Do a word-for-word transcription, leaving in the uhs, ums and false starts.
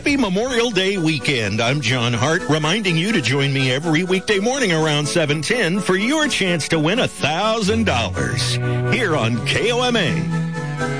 Happy Memorial Day weekend. I'm John Hart, reminding you to join me every weekday morning around seven ten for your chance to win one thousand dollars here on K O M A.